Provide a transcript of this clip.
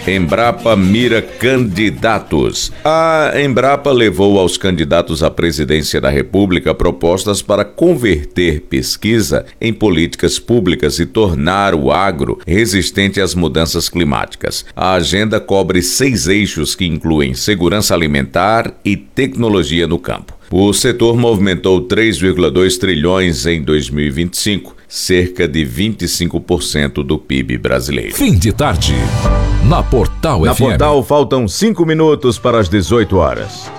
Embrapa mira candidatos. A Embrapa levou aos candidatos à presidência da República propostas para converter pesquisa em políticas públicas e tornar o agro resistente às mudanças climáticas. A agenda cobre 6 eixos que incluem segurança alimentar e tecnologia no campo. O setor movimentou 3,2 trilhões em 2025, cerca de 25% do PIB brasileiro. Fim de tarde. Na Portal FM. Na Portal faltam 5 minutos para as 18 horas.